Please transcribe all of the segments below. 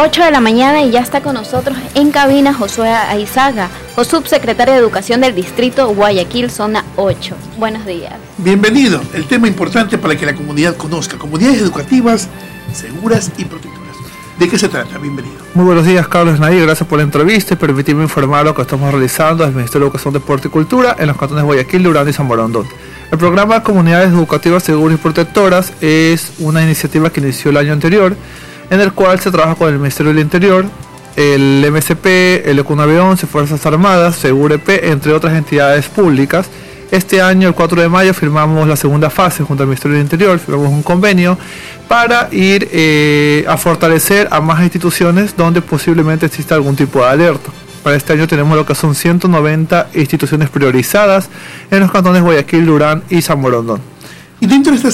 8 de la mañana y ya está con nosotros en cabina Josué Aizaga, subsecretario de Educación del Distrito Guayaquil, zona 8. Buenos días. Bienvenido. El tema importante para que la comunidad conozca. Comunidades educativas seguras y protectoras. ¿De qué se trata? Bienvenido. Muy buenos días, Carlos Nadir. Gracias por la entrevista y permitirme informar lo que estamos realizando desde el Ministerio de Educación, Deporte y Cultura en los cantones de Guayaquil, Durán y San Borondón. El programa Comunidades Educativas Seguras y Protectoras es una iniciativa que inició el año anterior, en el cual se trabaja con el Ministerio del Interior, el MSP, el ECU 911, Fuerzas Armadas, Segurep, entre otras entidades públicas. Este año, el 4 de mayo, firmamos la segunda fase junto al Ministerio del Interior, firmamos un convenio para ir a fortalecer a más instituciones donde posiblemente exista algún tipo de alerta. Para este año tenemos lo que son 190 instituciones priorizadas en los cantones Guayaquil, Durán y San Borondón. Y dentro de estas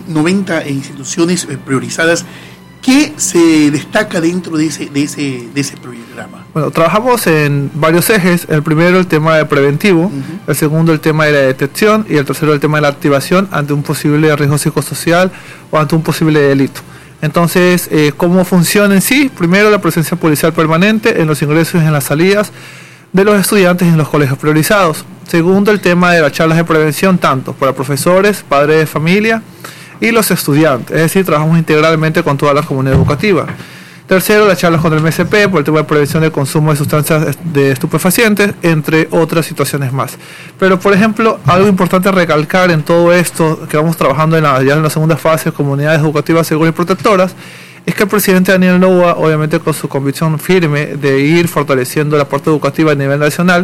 190 instituciones priorizadas, ¿qué se destaca dentro de ese programa? Bueno, trabajamos en varios ejes. El primero, el tema de preventivo. El segundo, el tema de la detección. Y el tercero, el tema de la activación ante un posible riesgo psicosocial o ante un posible delito. Entonces, ¿cómo funciona en sí? Primero, la presencia policial permanente en los ingresos y en las salidas de los estudiantes en los colegios priorizados. Segundo, el tema de las charlas de prevención, tanto para profesores, padres de familia y los estudiantes, es decir, trabajamos integralmente con toda la comunidad educativa. Tercero, las charlas con el MSP por el tema de prevención del consumo de sustancias de estupefacientes, entre otras situaciones más. Pero, por ejemplo, algo importante recalcar en todo esto que vamos trabajando ya en la segunda fase, comunidades educativas seguras y protectoras, es que el presidente Daniel Noboa, obviamente con su convicción firme de ir fortaleciendo la parte educativa a nivel nacional,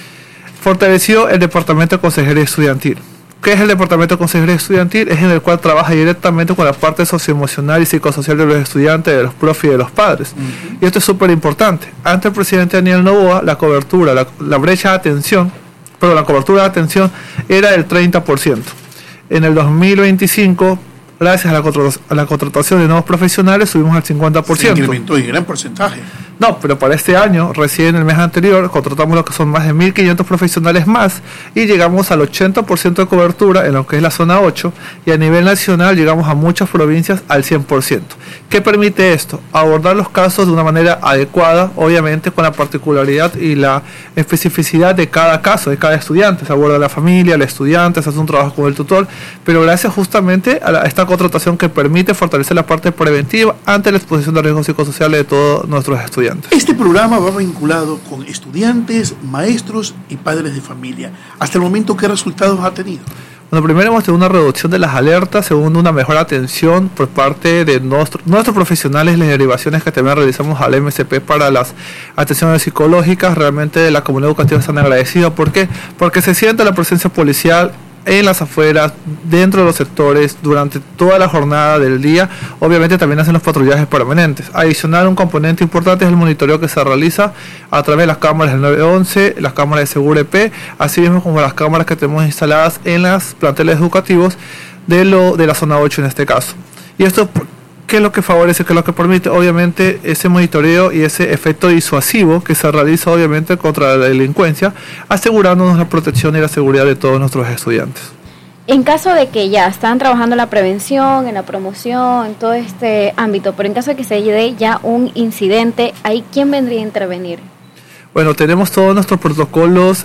fortaleció el Departamento de Consejería Estudiantil. ¿Qué es el Departamento de Consejería Estudiantil? Es en el cual trabaja directamente con la parte socioemocional y psicosocial de los estudiantes, de los profes y de los padres. Y esto es súper importante. Ante el presidente Daniel Noboa, la cobertura, la brecha de atención, pero la cobertura de atención era del 30%. En el 2025, gracias a la contratación de nuevos profesionales, subimos al 50%. Se incrementó en gran porcentaje. No, pero para este año, recién el mes anterior, contratamos lo que son más de 1.500 profesionales más y llegamos al 80% de cobertura en lo que es la zona 8 y a nivel nacional llegamos a muchas provincias al 100%. ¿Qué permite esto? Abordar los casos de una manera adecuada, obviamente con la particularidad y la especificidad de cada caso, de cada estudiante. Se aborda la familia, el estudiante, se hace un trabajo con el tutor, pero gracias justamente a esta contratación que permite fortalecer la parte preventiva ante la exposición de riesgos psicosociales de todos nuestros estudiantes. Este programa va vinculado con estudiantes, maestros y padres de familia. Hasta el momento, ¿qué resultados ha tenido? Bueno, primero hemos tenido una reducción de las alertas, segundo una mejor atención por parte de nuestros profesionales, las derivaciones que también realizamos al MSP para las atenciones psicológicas. Realmente la comunidad educativa está agradecida. ¿Por qué? Porque se siente la presencia policial en las afueras, dentro de los sectores, durante toda la jornada del día. Obviamente también hacen los patrullajes permanentes. Adicional, un componente importante es el monitoreo que se realiza a través de las cámaras del 911, las cámaras de Segurep, así mismo como las cámaras que tenemos instaladas en las planteles educativos de la zona 8 en este caso. Y esto, ¿qué es lo que favorece? ¿Qué es lo que permite? Obviamente ese monitoreo y ese efecto disuasivo que se realiza obviamente contra la delincuencia, asegurándonos la protección y la seguridad de todos nuestros estudiantes. En caso de que ya están trabajando en la prevención, en la promoción, en todo este ámbito, pero en caso de que se dé ya un incidente, ¿ahí quién vendría a intervenir? Bueno, tenemos todos nuestros protocolos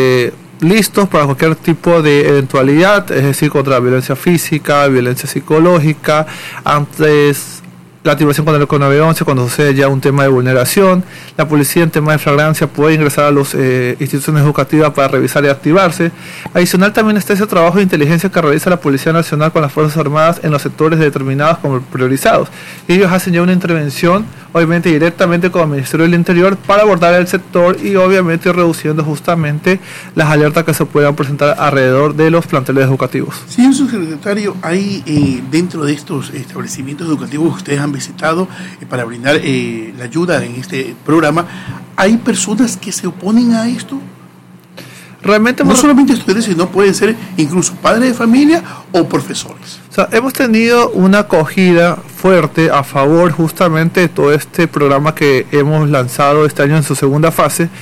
listos para cualquier tipo de eventualidad, es decir, contra la violencia física, violencia psicológica, antes la activación con el ECU 911 cuando sucede ya un tema de vulneración. La policía en tema de flagrancia puede ingresar a las instituciones educativas para revisar y activarse. Adicional también está ese trabajo de inteligencia que realiza la Policía Nacional con las Fuerzas Armadas en los sectores determinados como priorizados. Ellos hacen ya una intervención, obviamente directamente con el Ministerio del Interior, para abordar el sector y obviamente reduciendo justamente las alertas que se puedan presentar alrededor de los planteles educativos. Señor subsecretario, hay dentro de estos establecimientos educativos que ustedes han visitado para brindar la ayuda en este programa, ¿hay personas que se oponen a esto? Realmente no solamente estudiantes, sino pueden ser incluso padres de familia o profesores. O sea, hemos tenido una acogida fuerte a favor justamente de todo este programa que hemos lanzado este año en su segunda fase,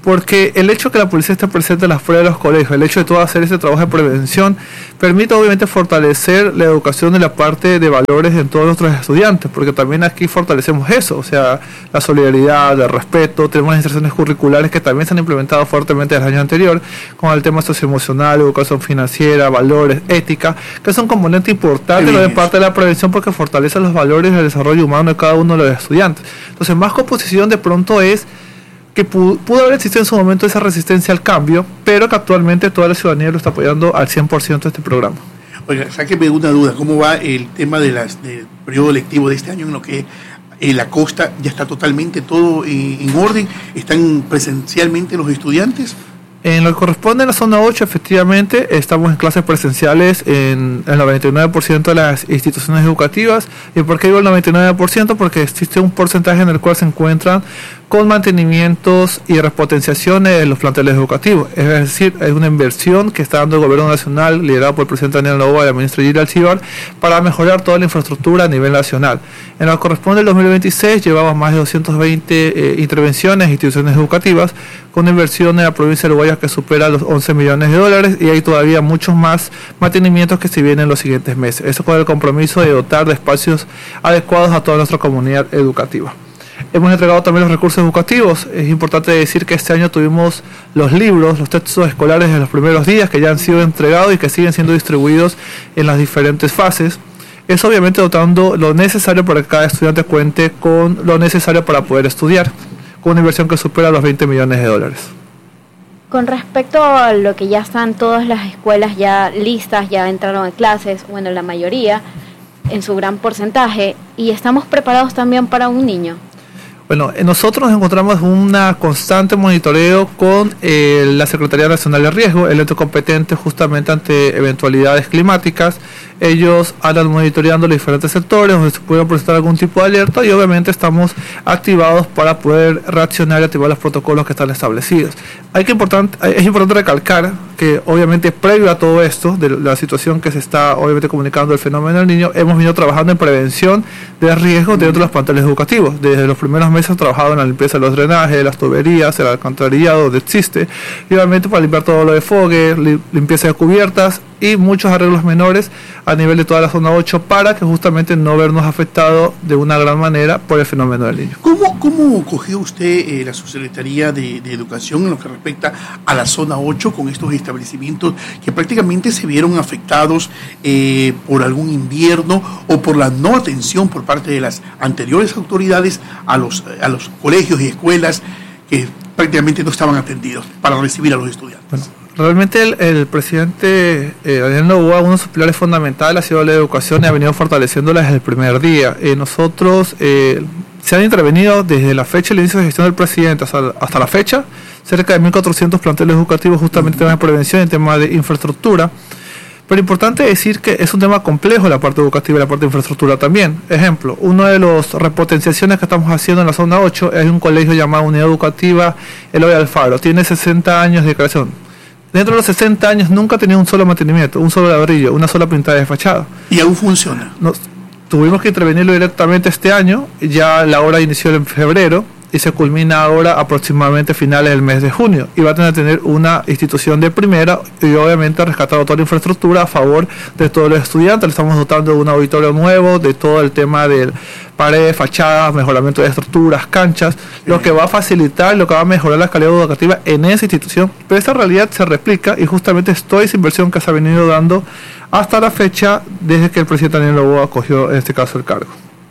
Porque el hecho de que la policía esté presente en las pruebas de los colegios, el hecho de todo hacer ese trabajo de prevención, permite obviamente fortalecer la educación y la parte de valores en todos nuestros estudiantes, porque también aquí fortalecemos eso, o sea, la solidaridad, el respeto, tenemos las instrucciones curriculares que también se han implementado fuertemente el año anterior, con el tema socioemocional, educación financiera, valores, ética, que es un componente importante de parte de la prevención porque fortalece los valores y el desarrollo humano de cada uno de los estudiantes. Entonces, más composición de pronto es que pudo haber existido en su momento esa resistencia al cambio, pero que actualmente toda la ciudadanía lo está apoyando al 100% este programa. Oiga, sáqueme una duda, ¿cómo va el tema del periodo lectivo de este año en lo que la costa ya está totalmente todo en orden? ¿Están presencialmente los estudiantes? En lo que corresponde a la zona 8, efectivamente, estamos en clases presenciales en el 99% de las instituciones educativas. ¿Y por qué digo el 99%? Porque existe un porcentaje en el cual se encuentran con mantenimientos y repotenciaciones en los planteles educativos. Es decir, hay una inversión que está dando el gobierno nacional, liderado por el presidente Daniel Noboa y la ministra Gira Alcibar, para mejorar toda la infraestructura a nivel nacional. En lo que corresponde al 2026, llevamos más de 220 intervenciones en instituciones educativas, con inversión en la provincia de Uruguay que supera los 11 millones de dólares, y hay todavía muchos más mantenimientos que se vienen en los siguientes meses. Eso con el compromiso de dotar de espacios adecuados a toda nuestra comunidad educativa. Hemos entregado también los recursos educativos. Es importante decir que este año tuvimos los libros, los textos escolares de los primeros días que ya han sido entregados y que siguen siendo distribuidos en las diferentes fases. Es obviamente dotando lo necesario para que cada estudiante cuente con lo necesario para poder estudiar, con una inversión que supera los 20 millones de dólares. Con respecto a lo que ya están todas las escuelas ya listas, ya entraron a clases, bueno, la mayoría, en su gran porcentaje, y estamos preparados también para un niño. Bueno, nosotros encontramos una constante monitoreo con la Secretaría Nacional de Riesgo, el ente competente justamente ante eventualidades climáticas. Ellos andan monitoreando los diferentes sectores donde se puede presentar algún tipo de alerta y obviamente estamos activados para poder reaccionar y activar los protocolos que están establecidos. Es importante recalcar que obviamente previo a todo esto, de la situación que se está obviamente comunicando el fenómeno del niño, hemos venido trabajando en prevención de riesgos dentro de los planteles educativos. Desde los primeros meses hemos trabajado en la limpieza de los drenajes, de las tuberías, el alcantarillado donde existe, y obviamente para limpiar todo lo de fogue, limpieza de cubiertas y muchos arreglos menores a nivel de toda la zona 8 para que justamente no vernos afectados de una gran manera por el fenómeno del niño. ¿Cómo cogió usted la Subsecretaría de Educación en lo que respecta a la zona 8 con estos establecimientos que prácticamente se vieron afectados por algún invierno o por la no atención por parte de las anteriores autoridades a los colegios y escuelas que prácticamente no estaban atendidos para recibir a los estudiantes? Bueno, realmente el presidente Daniel Noboa, uno de sus pilares fundamentales ha sido la educación y ha venido fortaleciéndola desde el primer día. Nosotros se han intervenido desde la fecha del inicio de gestión del presidente hasta la fecha, cerca de 1.400 planteles educativos justamente en temas de prevención y en temas de infraestructura. Pero importante decir que es un tema complejo la parte educativa y la parte de infraestructura también. Ejemplo, una de las repotenciaciones que estamos haciendo en la zona 8 es un colegio llamado Unidad Educativa Eloy Alfaro. Tiene 60 años de creación. Dentro de los 60 años nunca ha tenido un solo mantenimiento, un solo ladrillo, una sola pintada de fachada. ¿Y aún funciona? Tuvimos que intervenirlo directamente este año, ya la obra inició en febrero y se culmina ahora aproximadamente finales del mes de junio. Y va a tener una institución de primera y obviamente rescatado toda la infraestructura a favor de todos los estudiantes. Le estamos dotando de un auditorio nuevo, de todo el tema de paredes, fachadas, mejoramiento de estructuras, canchas, lo que va a facilitar, lo que va a mejorar la calidad educativa en esa institución. Pero esta realidad se replica y justamente es toda esa inversión que se ha venido dando hasta la fecha desde que el presidente Daniel Noboa acogió en este caso el cargo.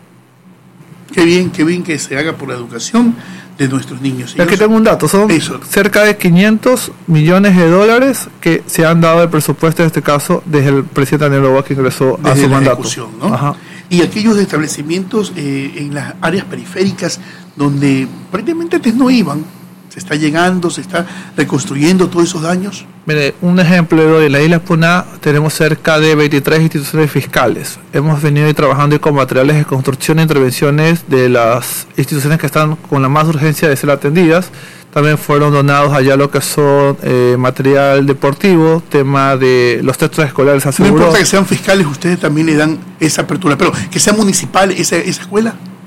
Qué bien que se haga por la educación de nuestros niños. Aquí tengo un dato, son cerca de 500 millones de dólares que se han dado de presupuesto en este caso desde el presidente Daniel Noboa que ingresó a su mandato. ¿No? Ajá. Y aquellos establecimientos en las áreas periféricas donde prácticamente antes no iban, se está llegando, se está reconstruyendo todos esos daños. Mire, un ejemplo de la isla Puná, tenemos cerca de 23 instituciones fiscales. Hemos venido trabajando con materiales de construcción e intervenciones de las instituciones que están con la más urgencia de ser atendidas. También fueron donados allá lo que son material deportivo, tema de los textos escolares. No importa que sean fiscales, ustedes también le dan esa apertura, pero que sea municipal esa escuela.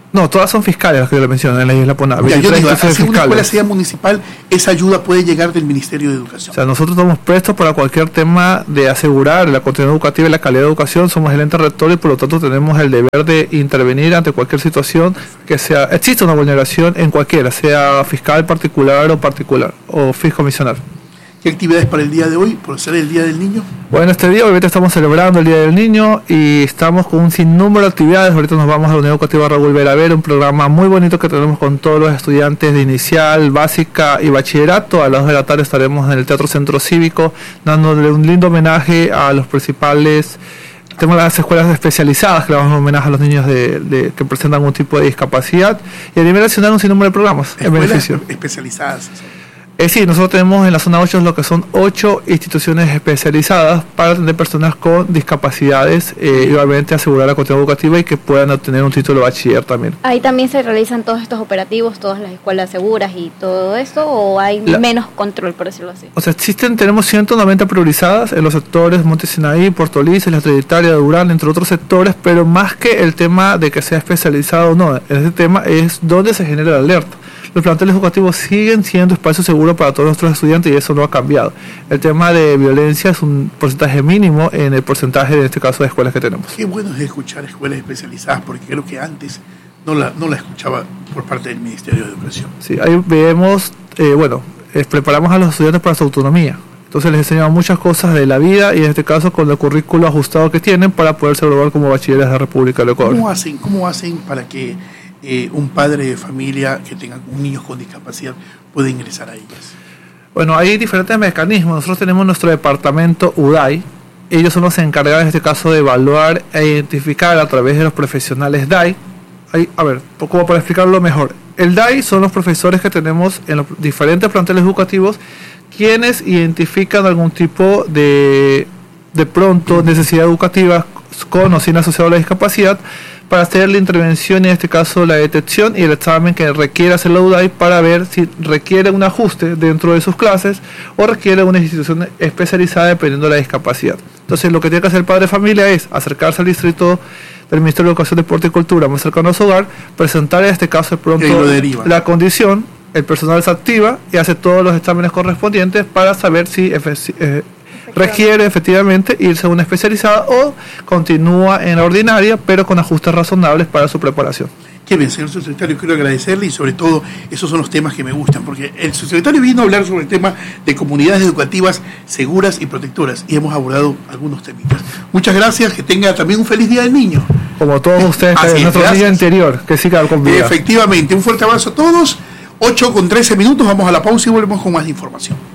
No, todas son fiscales las que yo le menciono en la isla Poná. Ya, yo digo, si una escuela sea municipal, esa ayuda puede llegar del Ministerio de Educación. O sea, nosotros estamos prestos para cualquier tema de asegurar la continuidad educativa y la calidad de educación. Somos el ente rector y por lo tanto tenemos el deber de intervenir ante cualquier situación que sea, exista una vulneración en cualquiera, sea fiscal particular o fiscomisional. ¿Qué actividades para el día de hoy, por ser el Día del Niño? Bueno, este día obviamente estamos celebrando el Día del Niño y estamos con un sinnúmero de actividades. Ahorita nos vamos a la Unidad Educativa Raúl Veravera, un programa muy bonito que tenemos con todos los estudiantes de inicial, básica y bachillerato. A las 2 de la tarde estaremos en el Teatro Centro Cívico dándole un lindo homenaje a los principales. Tenemos las escuelas especializadas que le damos un homenaje a los niños que presentan algún tipo de discapacidad y a nivel nacional un sinnúmero de programas en beneficio. Especializadas. Sí, nosotros tenemos en la zona 8 lo que son 8 instituciones especializadas para atender personas con discapacidades y obviamente asegurar la continuidad educativa y que puedan obtener un título de bachiller también. ¿Ahí también se realizan todos estos operativos, todas las escuelas seguras y todo esto, o hay menos control, por decirlo así? O sea, tenemos 190 priorizadas en los sectores Monte Sinaí, Puerto Lice, La Trinitaria, Durán, entre otros sectores, pero más que el tema de que sea especializado o no, ese tema es donde se genera la alerta. Los planteles educativos siguen siendo espacios seguros para todos nuestros estudiantes y eso no ha cambiado. El tema de violencia es un porcentaje mínimo en el porcentaje, en este caso, de escuelas que tenemos. Qué bueno es escuchar escuelas especializadas, porque creo que antes no la escuchaba por parte del Ministerio de Educación. Sí, ahí vemos, preparamos a los estudiantes para su autonomía. Entonces les enseñamos muchas cosas de la vida y en este caso con el currículo ajustado que tienen para poderse graduar como bachilleres de la República del Ecuador. ¿Cómo hacen para que un padre de familia que tenga niños con discapacidad puede ingresar a ellas? Bueno, hay diferentes mecanismos. Nosotros tenemos nuestro departamento UDAI. Ellos son los encargados en este caso de evaluar e identificar a través de los profesionales DAI. Como para explicarlo mejor. El DAI son los profesores que tenemos en los diferentes planteles educativos quienes identifican algún tipo de pronto necesidad educativa con o sin asociado a la discapacidad para hacer la intervención, en este caso la detección y el examen que requiere hacer la UDAI para ver si requiere un ajuste dentro de sus clases o requiere una institución especializada dependiendo de la discapacidad. Entonces lo que tiene que hacer el padre de familia es acercarse al distrito del Ministerio de Educación, Deporte y Cultura más cercano a su hogar, presentar en este caso pronto la condición, el personal se activa y hace todos los exámenes correspondientes para saber si requiere efectivamente irse a una especializada o continúa en la ordinaria, pero con ajustes razonables para su preparación. Qué bien, señor subsecretario, quiero agradecerle y sobre todo esos son los temas que me gustan, porque el subsecretario vino a hablar sobre el tema de comunidades educativas seguras y protectoras y hemos abordado algunos temitas. Muchas gracias, que tenga también un feliz Día del Niño. Como todos ustedes, en nuestro día anterior, que siga con vida. Efectivamente, un fuerte abrazo a todos. 8:13, vamos a la pausa y volvemos con más información.